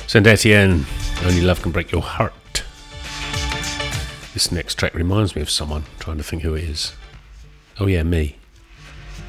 Saint Etienne, Only Love Can Break Your Heart. This next track reminds me of someone. I'm trying to think who it is. Oh yeah, me.